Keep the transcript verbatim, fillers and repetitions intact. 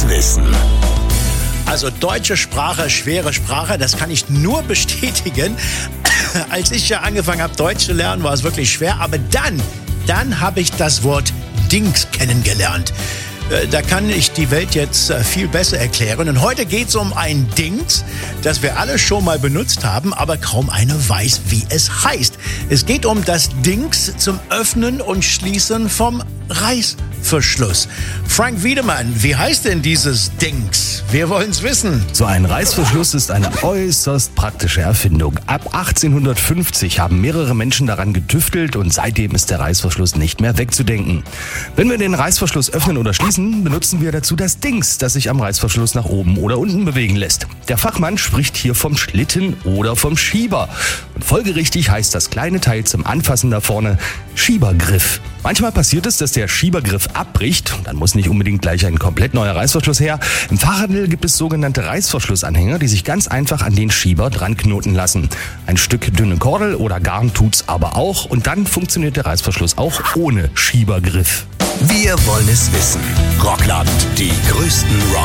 es wissen? Also deutsche Sprache, schwere Sprache, das kann ich nur bestätigen. Als ich ja angefangen habe, Deutsch zu lernen, war es wirklich schwer. Aber dann, dann habe ich das Wort Dings kennengelernt. Da kann ich die Welt jetzt viel besser erklären. Und heute geht es um ein Dings, das wir alle schon mal benutzt haben, aber kaum einer weiß, wie es heißt. Es geht um das Dings zum Öffnen und Schließen vom Reißverschluss. Frank Wiedemann, wie heißt denn dieses Dings? Wir wollen es wissen. So ein Reißverschluss ist eine äußerst praktische Erfindung. Ab achtzehnhundertfünfzig haben mehrere Menschen daran getüftelt und seitdem ist der Reißverschluss nicht mehr wegzudenken. Wenn wir den Reißverschluss öffnen oder schließen, benutzen wir dazu das Dings, das sich am Reißverschluss nach oben oder unten bewegen lässt. Der Fachmann spricht hier vom Schlitten oder vom Schieber. Und folgerichtig heißt das kleine Teil zum Anfassen da vorne Schiebergriff. Manchmal passiert es, dass der Schiebergriff abbricht. Dann muss nicht unbedingt gleich ein komplett neuer Reißverschluss her. Im Fachhandel gibt es sogenannte Reißverschlussanhänger, die sich ganz einfach an den Schieber dran knoten lassen. Ein Stück dünne Kordel oder Garn tut's aber auch. Und dann funktioniert der Reißverschluss auch ohne Schiebergriff. Wir wollen es wissen. Rockland, die größten Rock